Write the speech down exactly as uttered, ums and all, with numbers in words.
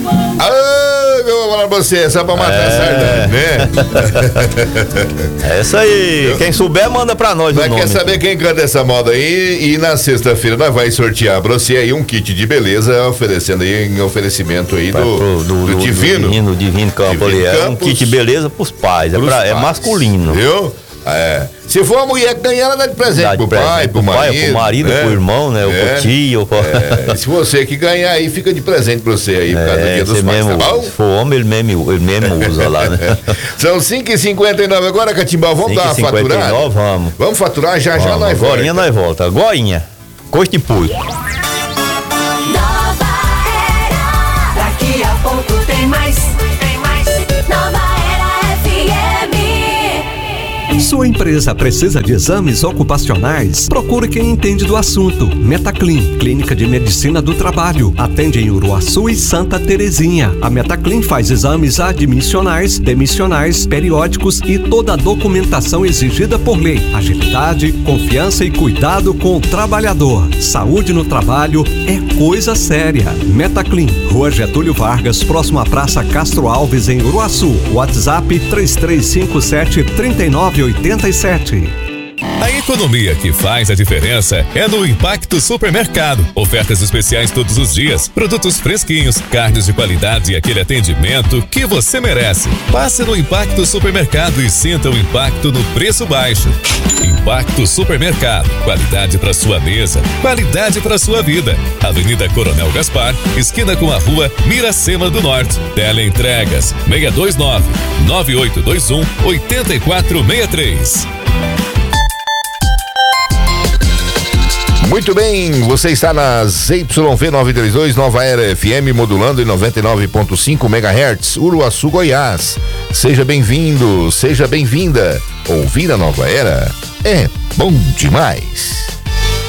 Ah, eu vou falar pra você, só pra matar a sardanha, né? É isso aí. Quem souber, manda pra nós. Mas quer saber quem canta essa moda aí? E na sexta-feira nós vai sortear pra você aí um kit de beleza, oferecendo aí em oferecimento aí do, pro, do, do, do Divino. Divino, Divino Campo ali. É um kit de beleza pros pais. Pros é, pra, pais, é masculino. Viu? É. Se for a mulher que ganhar, ela dá de presente dá de pro presente, pai, pro marido. Pai, pro marido, né? pro irmão, né? Ou é. pro tio. Pro... É. Se você que ganhar aí, fica de presente pra você aí, por causa é, do Dia dos Pais, mesmo, tá bom? Se for homem, ele mesmo, ele mesmo usa lá, né? São cinco e cinquenta e nove agora, Catimbau, vamos dar uma faturada? Vamos. Vamos faturar, já vamos, já nós volta. Agorinha nós volta. Agorinha. Coisa de pui. Nova Era. Daqui a pouco tem mais. Tem mais. Nova Era F M. Sua empresa precisa de exames ocupacionais? Procure quem entende do assunto. Metaclin, Clínica de Medicina do Trabalho. Atende em Uruaçu e Santa Terezinha. A Metaclin faz exames admissionais, demissionais, periódicos e toda a documentação exigida por lei. Agilidade, confiança e cuidado com o trabalhador. Saúde no trabalho é coisa séria. Metaclin, Rua Getúlio Vargas, próximo à Praça Castro Alves, em Uruaçu. WhatsApp três três cinco sete, três nove oito sete. A economia que faz a diferença é no Impacto Supermercado. Ofertas especiais todos os dias, produtos fresquinhos, carnes de qualidade e aquele atendimento que você merece. Passe no Impacto Supermercado e sinta o impacto no preço baixo. Impacto Supermercado, qualidade para sua mesa, qualidade para sua vida. Avenida Coronel Gaspar, esquina com a Rua Miracema do Norte. Teleentregas seis dois nove, nove oito dois um, oito quatro seis três. Muito bem, você está nas Y V novecentos e trinta e dois, Nova Era F M, modulando em noventa e nove ponto cinco megahertz, Uruaçu, Goiás. Seja bem-vindo, seja bem-vinda. Ouvir a Nova Era é bom demais.